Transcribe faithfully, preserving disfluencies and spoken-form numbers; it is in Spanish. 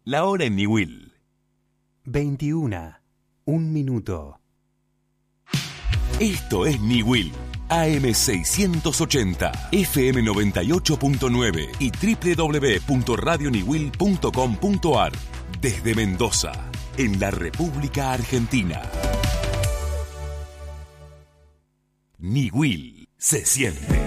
La hora en Niwil. veintiuna, un minuto. Esto es Niwil. A M seiscientos ochenta, F M noventa y ocho punto nueve y doble u doble u doble u punto radio niwil punto com punto a r. Desde Mendoza, en la República Argentina. Niwil se siente.